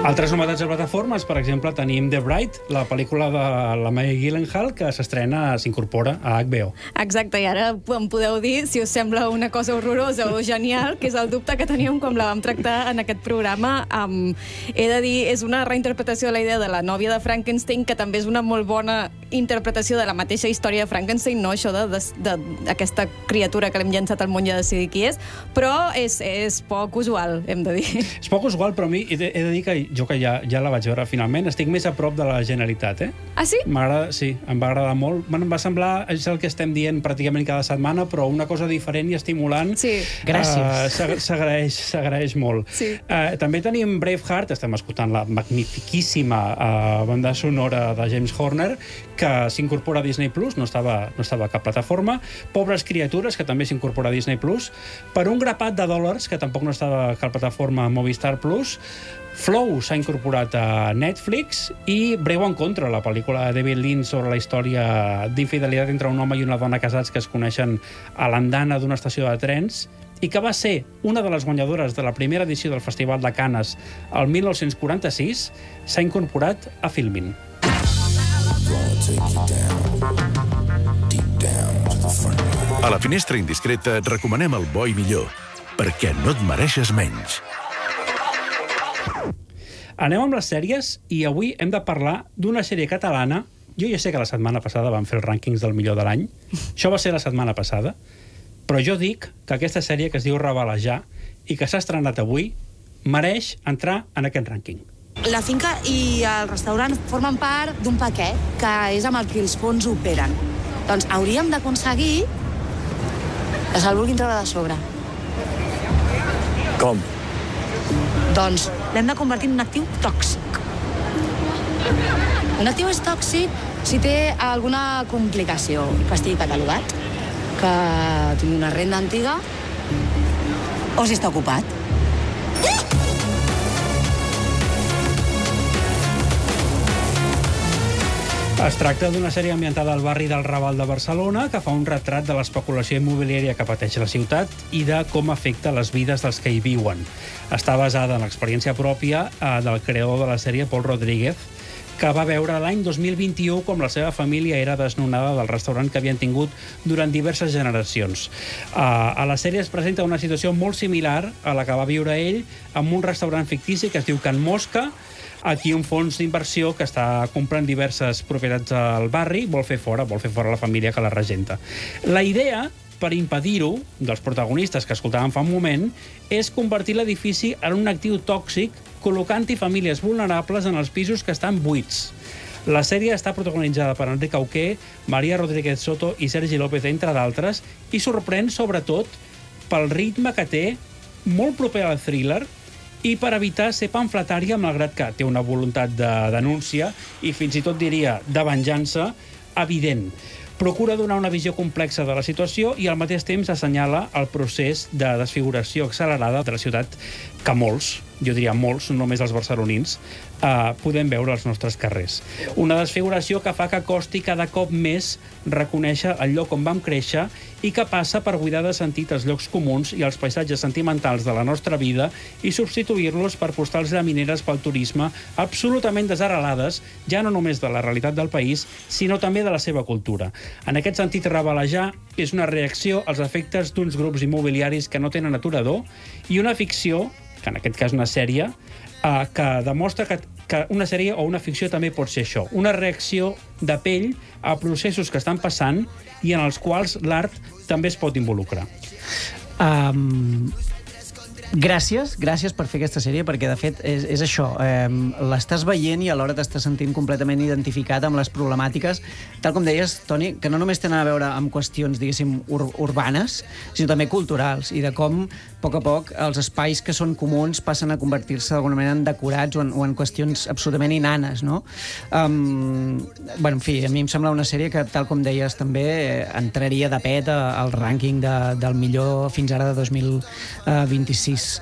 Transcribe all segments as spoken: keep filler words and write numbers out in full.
Altres novetats de plataformes, per exemple, tenim The Bright, la pel·lícula de la Maggie Gyllenhaal, que s'estrena, s'incorpora a H B O. Exacte, i ara em podeu dir si us sembla una cosa horrorosa o genial, que és el dubte que teníem com la vam tractar en aquest programa. Um, he de dir, és una reinterpretació de la idea de la nòvia de Frankenstein, que també és una molt bona interpretació de la mateixa història de Frankenstein, no això d'aquesta criatura que l'hem llançat al món i ha de decidir qui és, però és, és poc usual, hem de dir. És poc usual, però a mi he de, he de dir que jo que ja, ja la vaig veure finalment, estic més a prop de la Generalitat, eh? Ah, sí? M'agrada, sí, em va agradar molt. Em va semblar, és el que estem dient pràcticament cada setmana, però una cosa diferent i estimulant. Sí. Gràcies. Uh, S'agraeix, s'agraeix molt. Sí. Uh, també tenim Braveheart, estem escoltant la magnifiquíssima uh, banda sonora de James Horner, que s'incorpora a Disney Plus, no estava, no estava a cap plataforma. Pobres criatures, que també s'incorpora a Disney Plus. Per un grapat de dòlars, que tampoc no estava a cap plataforma Movistar Plus. Flow s'ha incorporat a Netflix i Breu en contra, la pel·lícula de David Lynch sobre la història d'infidelitat entre un home i una dona casats que es coneixen a l'andana d'una estació de trens i que va ser una de les guanyadores de la primera edició del Festival de Canes el mil nou-cents quaranta-sis, s'ha incorporat a Filmin. A la Finestra Indiscreta et recomanem el bo i millor, perquè no et mereixes menys. Anem amb les sèries i avui hem de parlar d'una sèrie catalana. Jo ja sé que la setmana passada vam fer els rànquings del millor de l'any. Això va ser la setmana passada. Però jo dic que aquesta sèrie que es diu Revelejar i que s'ha estrenat avui mereix entrar en aquest rànquing. La finca i el restaurant formen part d'un paquet que és amb el que els fons operen. Doncs hauríem d'aconseguir que se'l vulguin treure de sobre. Com? Doncs l'hem de convertir en un actiu tòxic. Un actiu és tòxic si té alguna complicació, que estigui catalogat, que tingui una renda antiga o si està ocupat. Es tracta d'una sèrie ambientada al barri del Raval de Barcelona que fa un retrat de l'especulació immobiliària que pateix la ciutat i de com afecta les vides dels que hi viuen. Està basada en l'experiència pròpia eh, del creador de la sèrie, Pol Rodríguez, que va veure l'any dos mil vint-i-u com la seva família era desnonada del restaurant que havien tingut durant diverses generacions. Uh, a la sèrie es presenta una situació molt similar a la que va viure ell amb un restaurant fictici que es diu Can Mosca. Aquí un fons d'inversió que està comprant diverses propietats al barri vol fer fora, vol fer fora la família que la regenta. La idea, per impedir-ho, dels protagonistes que escoltàvem fa un moment, és convertir l'edifici en un actiu tòxic col·locant-hi famílies vulnerables en els pisos que estan buits. La sèrie està protagonitzada per Enric Auqué, Maria Rodríguez Soto i Sergi López, entre d'altres, i sorprèn sobretot pel ritme que té, molt proper al thriller, i per evitar ser pamfletària, malgrat que té una voluntat de denúncia i fins i tot diria de venjança evident. Procura donar una visió complexa de la situació i al mateix temps assenyala el procés de desfiguració accelerada de la ciutat que molts, jo diria molts, no només els barcelonins, eh, podem veure als nostres carrers. Una desfiguració que fa que costi cada cop més reconèixer el lloc on vam créixer i que passa per buidar de sentit els llocs comuns i els paisatges sentimentals de la nostra vida i substituir-los per postals llamineres pel turisme absolutament desarrelades, ja no només de la realitat del país, sinó també de la seva cultura. En aquest sentit, Revelejar és una reacció als efectes d'uns grups immobiliaris que no tenen aturador i una ficció, que en aquest cas una sèrie, eh, que demostra que, que una sèrie o una ficció també pot ser això, una reacció de pell a processos que estan passant i en els quals l'art també es pot involucrar. Um, gràcies, gràcies per fer aquesta sèrie, perquè de fet és, és això, eh, l'estàs veient i alhora t'estàs sentint completament identificat amb les problemàtiques, tal com deies, Toni, que no només tenen a veure amb qüestions, diguéssim, ur urbanes, sinó també culturals, i de com, a poc a poc, els espais que són comuns passen a convertir-se d'alguna manera en decorats o en, o en qüestions absolutament inanes, no? Um, bueno, en fi, a mi em sembla una sèrie que, tal com deies també, eh, entraria de pet al rànquing de, del millor fins ara de dos mil vint-i-sis. Space.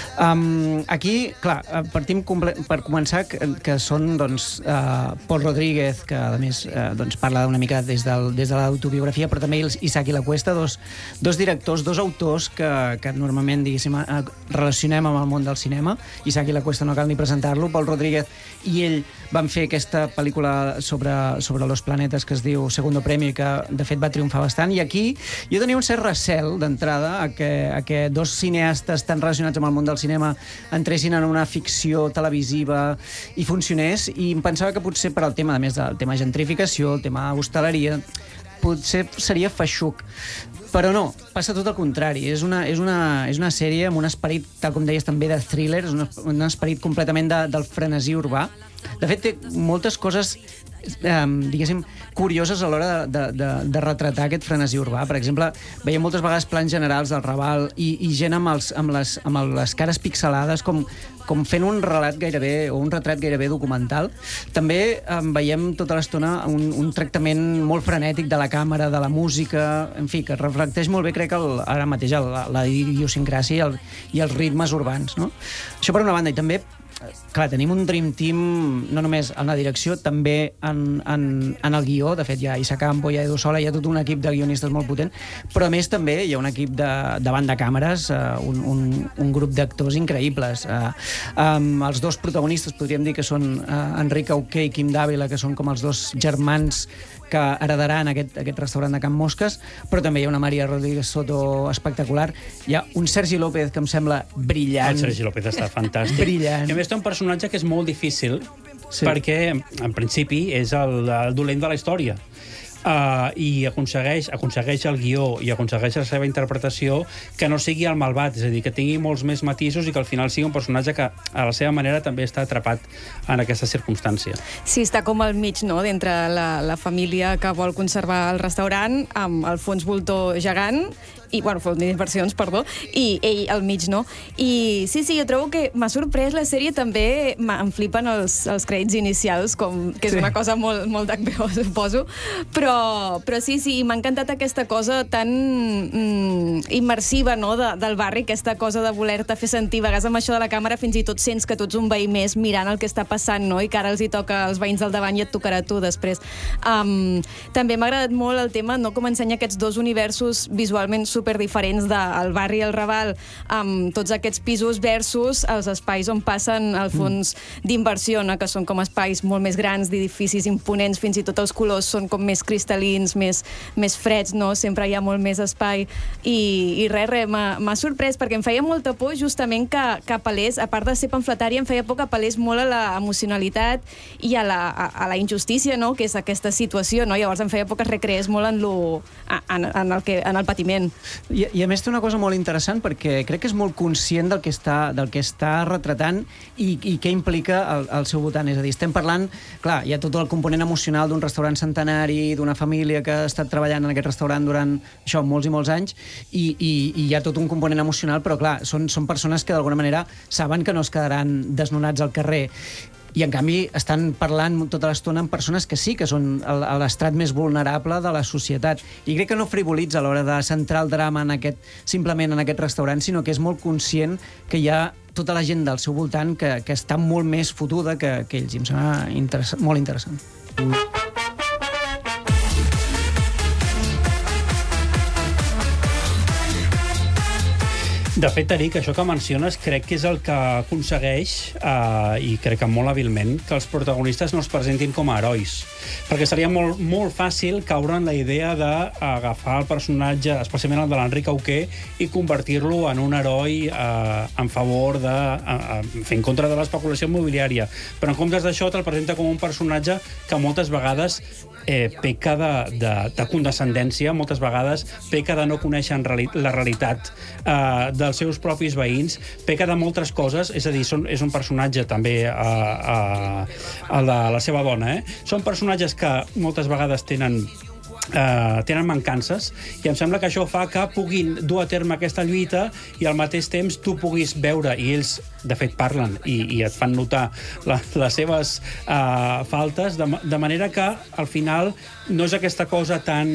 Um, aquí, clar, partim per començar que, que són doncs, uh, Paul Rodríguez, que a més uh, doncs, parla una mica des, del, des de l'autobiografia, però també Isaac Lacuesta, dos, dos directors, dos autors que, que normalment diguéssim, relacionem amb el món del cinema. Isaac Lacuesta no cal ni presentar-lo, Paul Rodríguez i ell van fer aquesta pel·lícula sobre, sobre los planetes que es diu Segundo Premio, que de fet va triomfar bastant, i aquí jo tenia un cert recel d'entrada a que, a que dos cineastes tan relacionats amb el món del cinema entressin en una ficció televisiva i funcionés, i em pensava que potser per al tema, a més del tema gentrificació, el tema hostaleria, potser seria feixuc. Però no, passa tot el contrari. És una, és una, és una sèrie amb un esperit, tal com deies també, de thriller, és un, un esperit completament de, del frenesí urbà. De fet, té moltes coses, eh, diguéssim, curioses a l'hora de, de, de, de retratar aquest frenesí urbà. Per exemple, veiem moltes vegades plans generals del Raval i, i gent amb, els, amb, les, amb les cares pixelades, com, com fent un relat gairebé, o un retrat gairebé documental. També eh, veiem tota l'estona un, un tractament molt frenètic de la càmera, de la música, en fi, que reflecteix molt bé, crec, el, ara mateix la, la idiosincràsia i, el, i els ritmes urbans, no? Això per una banda, i també clar, tenim un dream team no només en la direcció, també en, en, en el guió. De fet, hi ha Isa Campo, hi ha Edu Sola, hi ha tot un equip de guionistes molt potent, però a més també hi ha un equip de, davant de càmeres, uh, un, un, un grup d'actors increïbles. Uh, um, els dos protagonistes podríem dir que són uh, Enric Auqué i Quim Dávila, que són com els dos germans que heredaran aquest, aquest restaurant de Can Mosques, però també hi ha una Maria Rodríguez Soto espectacular, hi ha un Sergi López que em sembla brillant. El Sergi López està fantàstic. Brillant. I a més té un personatge que és molt difícil, sí, perquè en principi és el, el dolent de la història. Uh, i aconsegueix, aconsegueix el guió i aconsegueix la seva interpretació que no sigui el malvat, és a dir, que tingui molts més matisos i que al final sigui un personatge que a la seva manera també està atrapat en aquesta circumstància. Sí, està com al mig, no?, d'entre la, la família que vol conservar el restaurant amb el fons voltor gegant i, bueno, fons d'inversions, perdó, i ell al mig, no? I sí, sí, jo trobo que m'ha sorprès la sèrie també, em flipen els, els crèdits inicials, com, que és sí, una cosa molt, molt d'H B O, suposo, però, però sí, sí, m'ha encantat aquesta cosa tan mm, immersiva, no?, de, del barri, aquesta cosa de voler-te fer sentir, a vegades amb això de la càmera fins i tot sents que tu ets un veí més mirant el que està passant, no?, i que ara els hi toca als veïns del davant i et tocarà a tu després. Um, també m'ha agradat molt el tema, no?, com ensenya aquests dos universos visualment super diferents del barri i el Raval, amb tots aquests pisos versus els espais on passen el fons d'inversió, no?, que són com espais molt més grans, d'edificis imponents, fins i tot els colors són com més cristal·lins, més, més freds, no? Sempre hi ha molt més espai. I, i res, res, m'ha sorprès, perquè em feia molta por justament que, que apel·lés, a part de ser pamfletària, em feia por que apel·lés molt a la emocionalitat i a la, a, a la injustícia, no?, que és aquesta situació, no? Llavors em feia por que es recreés molt en, lo, en, en, el, que, en el patiment. I, I a més té una cosa molt interessant perquè crec que és molt conscient del que està, del que està retratant i, i què implica el, el seu voltant. És a dir, estem parlant, clar, hi ha tot el component emocional d'un restaurant centenari, d'una família que ha estat treballant en aquest restaurant durant això, molts i molts anys, i, i, i hi ha tot un component emocional, però clar, són, són persones que d'alguna manera saben que no es quedaran desnonats al carrer. I, en canvi, estan parlant tota l'estona amb persones que sí que són l'estrat més vulnerable de la societat. I crec que no frivolitza a l'hora de centrar el drama en aquest, simplement en aquest restaurant, sinó que és molt conscient que hi ha tota la gent del seu voltant que, que està molt més fotuda que, que ells. I em sembla interessant, molt interessant. De fet, Eric, això que menciones crec que és el que aconsegueix, eh, i crec que molt hàbilment, que els protagonistes no es presentin com a herois. Perquè seria molt, molt fàcil caure en la idea d'agafar el personatge, especialment el de l'Enric Auqué, i convertir-lo en un heroi eh, en favor de... Eh, en contra de l'especulació immobiliària. Però en comptes d'això te'l presenta com un personatge que moltes vegades eh, peca de, de, de condescendència, moltes vegades peca de no conèixer en reali la realitat eh, dels seus propis veïns, peca de moltes coses, és a dir, són, és un personatge també a, a, a la, la seva dona, eh? Són personatges que moltes vegades tenen Uh, tenen mancances, i em sembla que això fa que puguin dur a terme aquesta lluita i al mateix temps tu puguis veure, i ells de fet parlen i, i et fan notar la, les seves uh, faltes, de, de manera que al final no és aquesta cosa tan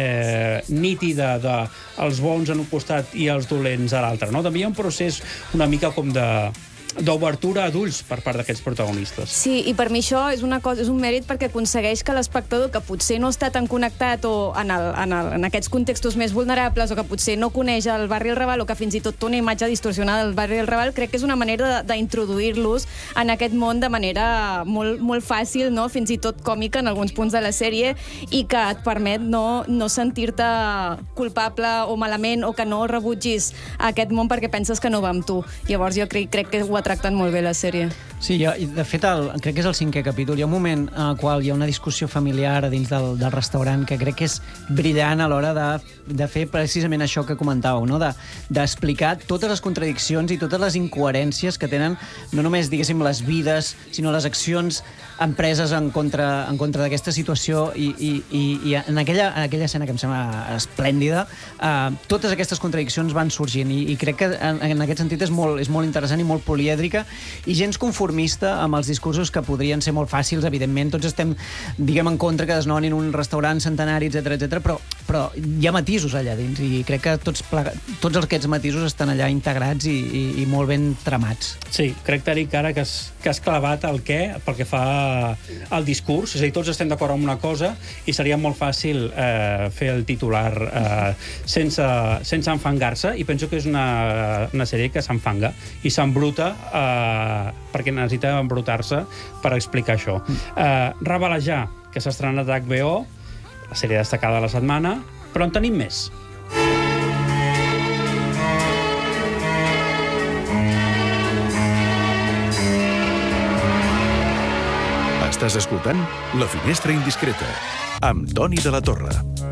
eh, nítida de els bons en un costat i els dolents a l'altre, no? També hi ha un procés una mica com de d'obertura a d'ulls per part d'aquests protagonistes. Sí, i per mi això és una cosa, és un mèrit perquè aconsegueix que l'espectador, que potser no està tan connectat o en, el, en, el, en aquests contextos més vulnerables, o que potser no coneix el barri El Raval, o que fins i tot té una imatge distorsionada del barri El Raval, crec que és una manera d'introduir-los en aquest món de manera molt, molt fàcil, no? Fins i tot còmica en alguns punts de la sèrie, i que et permet no, no sentir-te culpable o malament, o que no rebutgis aquest món perquè penses que no va amb tu. Llavors jo crec, crec que ho tracten molt bé la sèrie. Sí, jo, de fet, el, crec que és el cinquè capítol. Hi ha un moment en el qual hi ha una discussió familiar dins del, del restaurant que crec que és brillant a l'hora de, de fer precisament això que comentàveu, no? De, d'explicar totes les contradiccions i totes les incoherències que tenen no només, diguéssim, les vides, sinó les accions empreses en contra, en contra d'aquesta situació, i, i, i, i en, aquella, en aquella escena que em sembla esplèndida, eh, totes aquestes contradiccions van sorgint, i, i crec que en, en aquest sentit és molt, és molt interessant i molt polièdrica, i gens conformista amb els discursos que podrien ser molt fàcils, evidentment. Tots estem, diguem, en contra que desnonin un restaurant centenari, etcètera, etcètera, però, però hi ha matisos allà dins, i crec que tots, plega, tots aquests matisos estan allà integrats i, i, i molt ben tramats. Sí, crec, Tariq, ara que has, que has clavat el què pel que fa al discurs, és a dir, tots estem d'acord amb una cosa i seria molt fàcil eh, fer el titular eh, sense, sense enfangar-se, i penso que és una, una sèrie que s'enfanga i s'embruta eh, perquè necessita embrutar-se per explicar això. Eh, Rabalejar, que s'ha estrenat a H B O, la sèrie destacada de la setmana, però en tenim més. Estàs escoltant La Finestra Indiscreta, amb Toni de la Torre.